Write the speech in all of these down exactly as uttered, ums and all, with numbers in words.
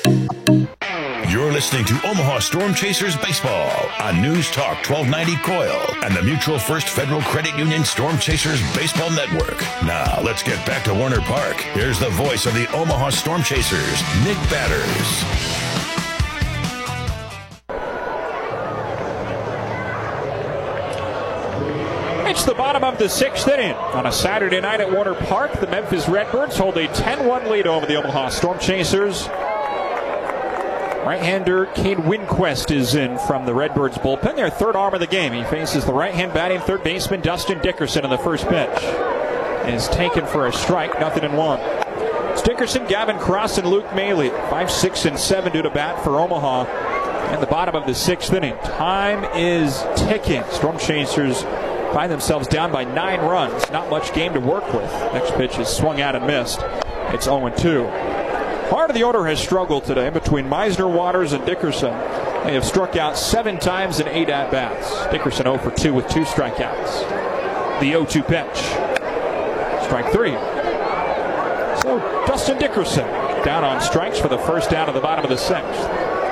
You're listening to Omaha Storm Chasers Baseball on News Talk twelve ninety Coil and the Mutual First Federal Credit Union Storm Chasers Baseball Network. Now, let's get back to Warner Park. Here's the voice of the Omaha Storm Chasers, Nick Batters. It's the bottom of the sixth inning. On a Saturday night at Warner Park, the Memphis Redbirds hold a ten one lead over the Omaha Storm Chasers. Right-hander Cade Winquest is in from the Redbirds bullpen, their third arm of the game. He faces the right-hand batting third baseman Dustin Dickerson in the first pitch. Is taken for a strike, nothing in one. It's Dickerson, Gavin Cross, and Luke Maley. five, six, and seven due to bat for Omaha. And the bottom of the sixth inning. Time is ticking. Storm Chasers find themselves down by nine runs. Not much game to work with. Next pitch is swung out and missed. It's oh and two. Part of the order has struggled today between Meisner, Waters, and Dickerson. They have struck out seven times in eight at-bats. Dickerson oh for two with two strikeouts. The oh two pitch. Strike three. So Dustin Dickerson down on strikes for the first out of the bottom of the sixth.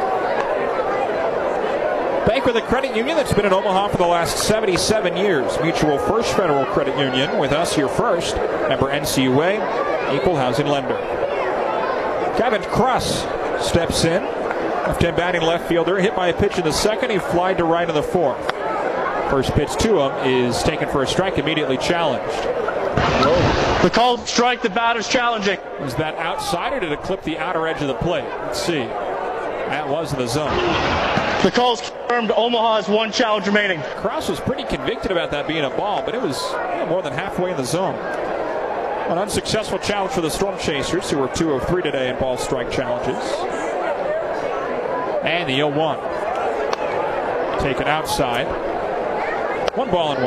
Bank with a credit union that's been in Omaha for the last seventy-seven years. Mutual First Federal Credit Union with us here first. Member N C U A, equal housing lender. Gavin Cross steps in. Left-hand batting left fielder. Hit by a pitch in the second. He flied to right in the fourth. First pitch to him is taken for a strike, immediately challenged. Whoa. The call strike, the batter's challenging. Was that outside or did it clip the outer edge of the plate? Let's see. That was in the zone. The call's confirmed. Omaha has one challenge remaining. Cross was pretty convicted about that being a ball, but it was you know, more than halfway in the zone. An unsuccessful challenge for the Storm Chasers, who are two of three today in ball strike challenges. And the oh one. Taken outside. One ball and one.